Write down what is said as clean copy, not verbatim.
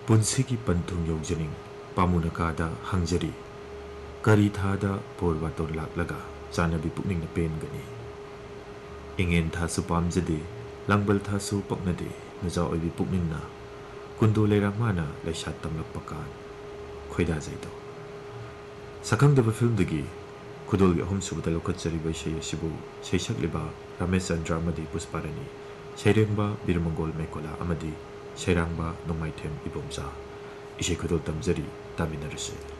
ꯄꯨꯟꯁꯤꯒꯤ ꯄꯟꯊꯨꯡ ꯌꯧꯖꯅꯤꯡ ꯄꯥꯃꯨꯅꯀꯥꯗ ꯍꯪꯖꯔꯤ ꯀꯔꯤ ꯊꯥꯗ ꯄꯣꯔꯕꯥꯇꯣꯟ ꯂꯥꯛꯂꯒ ꯆꯥꯅꯕꯤ ꯄꯨꯛꯅꯤꯡꯅ ꯄꯦꯟꯒꯅꯤ ꯏꯉꯦꯟ ꯊꯥꯁꯨ ꯄꯥꯝꯖꯗꯦ ꯂꯥꯡꯕꯜ ꯊꯥꯁꯨ ꯄꯛꯅꯗꯦ ꯅꯨꯖꯥ ꯑꯣꯏꯕꯤ ꯄꯨꯛꯅꯤꯡꯅ ꯀꯨꯟꯗꯣ ꯂꯩꯔꯥꯛꯃꯥꯅ ꯂꯩꯁꯥ ꯇꯝꯂꯛꯄ ꯀꯥꯟ ꯈꯣꯏꯗꯥꯖꯩꯗꯣ ꯁꯛꯈꯪꯗꯕ ꯐꯤल्मꯗꯒꯤ ꯈꯨꯗꯣꯜꯒꯤ ꯑꯍꯨꯝꯁꯨꯕꯗ ꯂꯧꯈꯠꯆꯔꯤꯕ ꯏꯁꯩ ꯑꯁꯤꯕꯨ ꯁꯩꯁꯛꯂꯤꯕ ꯔꯥꯃꯦꯁ ꯆꯟꯗ꯭ꯔ ꯑꯃꯗꯤ ꯄꯨꯁꯄꯥꯔꯥꯅꯤ ꯁꯩꯔꯦꯡꯕ ꯕꯤꯔꯃꯪꯒꯣꯜ ꯃꯦꯀꯣꯂꯥ ꯑꯃꯗꯤ ꯁꯩꯔꯥꯡꯕ ꯅꯣꯡꯃꯥꯏꯊꯦꯝ ꯏꯕꯣꯝꯆꯥ ꯏꯁꯩ ꯈꯨꯗꯣꯜ ꯇꯝꯖꯔꯤ ꯇꯥꯃꯤꯟꯅꯔꯁꯤ